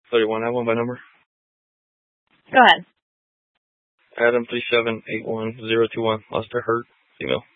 31. I have one by number. Go ahead. Adam 3781021. Lost her hurt. Female.